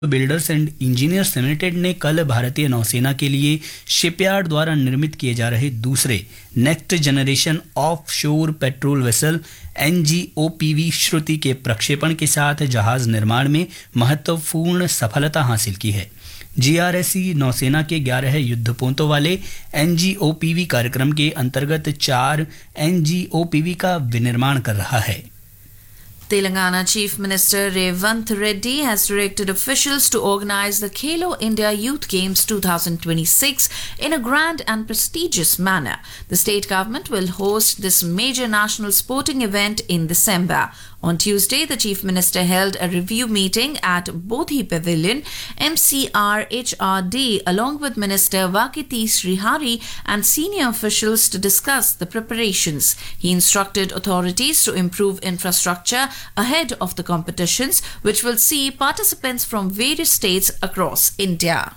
Builders and engineers limited ने कल भारतीय नौसेना के लिए शिपयार्ड द्वारा निर्मित किए जा रहे दूसरे नेक्स्ट जनरेशन ऑफ शोर पेट्रोल वेसल NGOPV श्रुति के प्रक्षेपण के साथ जहाज निर्माण में महत्वपूर्ण सफलता हासिल की है। GRSE नौसेना के 11 युद्धपोतों वाले NGOPV कार्यक्रम के अंतर्गत 4 NGOPV का विनिर्माण कर रहा है। Telangana Chief Minister Revant Reddy has directed officials to organize the Khelo India Youth Games 2026 in a grand and prestigious manner. The state government will host this major national sporting event in December. On Tuesday, the Chief Minister held a review meeting at Bodhi Pavilion, MCR-HRD, along with Minister Vakiti Srihari and senior officials to discuss the preparations. He instructed authorities to improve infrastructure ahead of the competitions, which will see participants from various states across India.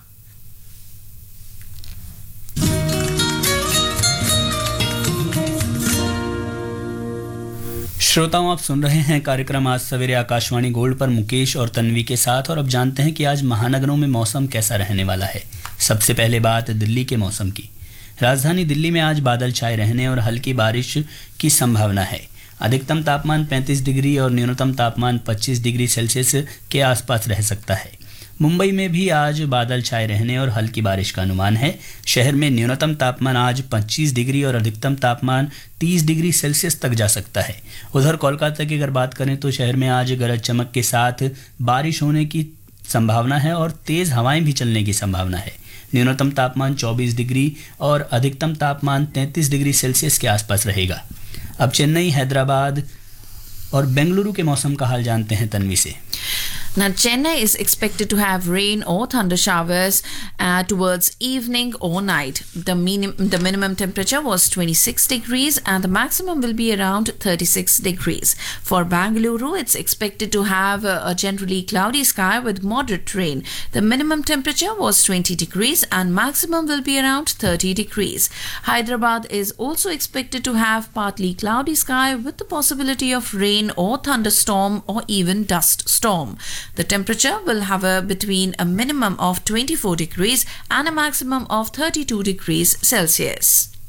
श्रोताओं, आप सुन रहे हैं कार्यक्रम आज सवेरे Akashvani gold पर मुकेश और तन्वी के साथ। और अब जानते हैं कि आज महानगरों में मौसम कैसा रहने वाला है। सबसे पहले बात दिल्ली के मौसम की। राजधानी दिल्ली में आज बादल छाए रहने और हल्की बारिश की संभावना है। अधिकतम तापमान 35 डिग्री और न्यूनतम तापमान 25 डिग्री सेल्सियस के आसपास रह सकता है। मुंबई में भी आज बादल छाए रहने और हल्की बारिश का अनुमान है। शहर में न्यूनतम तापमान आज 25 डिग्री और अधिकतम तापमान 30 डिग्री सेल्सियस तक जा सकता है। उधर कोलकाता की अगर बात करें तो शहर में आज गरज चमक के साथ बारिश होने की संभावना है और तेज़ हवाएं भी चलने की संभावना है। न्यूनतम तापमान 24 डिग्री और अधिकतम तापमान 33 डिग्री सेल्सियस के आसपास रहेगा। अब चेन्नई, हैदराबाद और बेंगलुरु के मौसम का हाल जानते हैं तन्वी से। Now, Chennai is expected to have rain or thunder showers towards evening or night. The minimum temperature was 26 degrees and the maximum will be around 36 degrees. For Bangalore, it's expected to have a generally cloudy sky with moderate rain. The minimum temperature was 20 degrees and maximum will be around 30 degrees. Hyderabad is also expected to have partly cloudy sky with the possibility of rain or thunderstorm or even dust storm. The temperature will hover between a minimum of 24 degrees and a maximum of 32 degrees Celsius.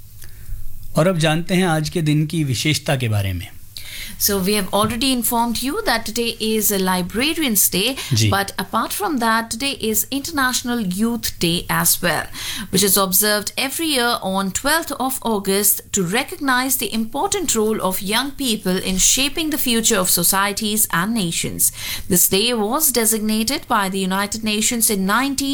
और अब जानते हैं आज के दिन की विशेषता के बारे में। So we have already informed you that today is a Librarians Day, but apart from that, today is International Youth Day as well, which is observed every year on 12th of August to recognize the important role of young people in shaping the future of societies and nations. This day was designated by the United Nations in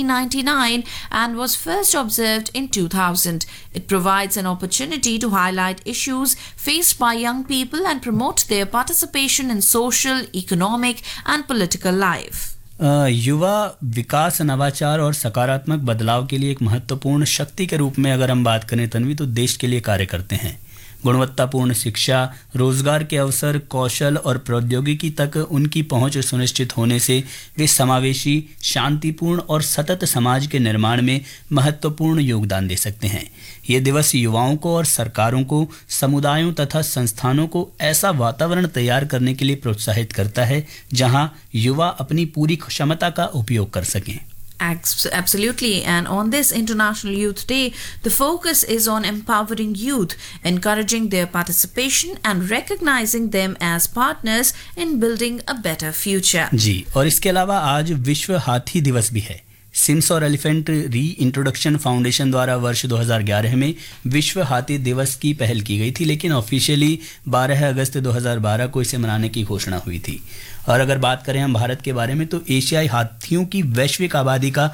1999 and was first observed in 2000. It provides an opportunity to highlight issues faced by young people and promote their participation in social, economic and political life. युवा विकास, नवाचार और सकारात्मक बदलाव के लिए एक महत्वपूर्ण शक्ति के रूप में अगर हम बात करें तन्वी, तो देश के लिए कार्य करते हैं। गुणवत्तापूर्ण शिक्षा, रोजगार के अवसर, कौशल और प्रौद्योगिकी तक उनकी पहुंच सुनिश्चित होने से वे समावेशी, शांतिपूर्ण और सतत समाज के निर्माण में महत्वपूर्ण योगदान दे सकते हैं। ये दिवस युवाओं को और सरकारों को, समुदायों तथा संस्थानों को ऐसा वातावरण तैयार करने के लिए प्रोत्साहित करता है जहां युवा अपनी पूरी क्षमता का उपयोग कर सकें। Absolutely. And on this International Youth Day, the focus is on empowering youth, encouraging their participation and recognizing them as partners in building a better future. जी, और इसके अलावा आज विश्व हाथी दिवस भी है। सिम्स और एलिफेंट री इंट्रोडक्शन फाउंडेशन द्वारा वर्ष 2011 में विश्व हाथी दिवस की पहल की गई थी, लेकिन ऑफिशियली 12 अगस्त 2012 को इसे मनाने की घोषणा हुई थी। और अगर बात करें हम भारत के बारे में, तो एशियाई हाथियों की वैश्विक आबादी का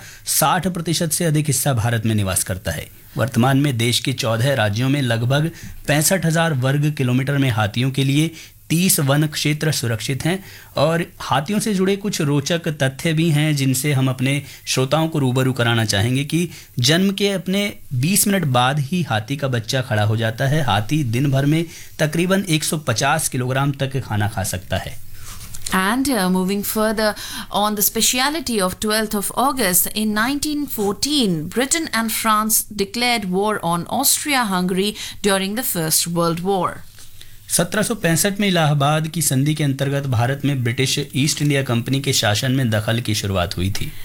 60% से अधिक हिस्सा भारत में निवास करता है। वर्तमान में देश के 14 राज्यों में लगभग 65,000 वर्ग किलोमीटर में हाथियों के लिए 30 वन क्षेत्र सुरक्षित हैं। और हाथियों से जुड़े कुछ रोचक तथ्य भी हैं जिनसे हम अपने श्रोताओं को रूबरू कराना चाहेंगे कि जन्म के अपने 20 मिनट बाद ही हाथी का बच्चा खड़ा हो जाता है। हाथी दिन भर में तकरीबन 150 किलोग्राम तक खाना खा सकता है। And moving further on the speciality of 12th of August, in 1914, Britain and France declared war on Austria-Hungary during the First World War. 1765 में इलाहाबाद की संधि के अंतर्गत भारत में ब्रिटिश ईस्ट इंडिया कंपनी के शासन में दखल की शुरुआत हुई थी।